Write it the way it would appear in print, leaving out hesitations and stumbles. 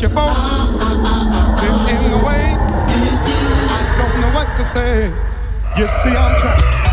you folks been in the way. I don't know what to say. You see, I'm trapped